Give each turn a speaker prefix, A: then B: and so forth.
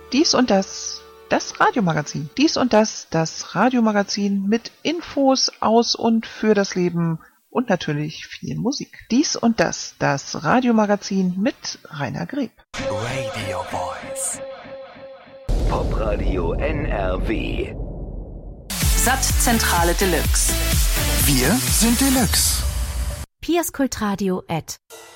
A: Dies und das, das Radiomagazin. Dies und das Radiomagazin mit Infos aus und für das Leben und natürlich viel Musik. Dies und das Radiomagazin mit Rainer Greb.
B: Radio Voice. Popradio NRW.
C: Sattzentrale Deluxe.
D: Wir sind Deluxe.
E: piaskultradio@